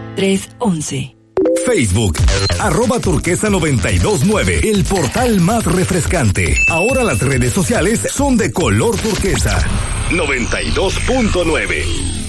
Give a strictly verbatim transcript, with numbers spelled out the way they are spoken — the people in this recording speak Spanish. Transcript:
tres once. Facebook, arroba turquesa noventa y dos nueve, el portal más refrescante. Ahora las redes sociales son de color turquesa. noventa y dos punto nueve.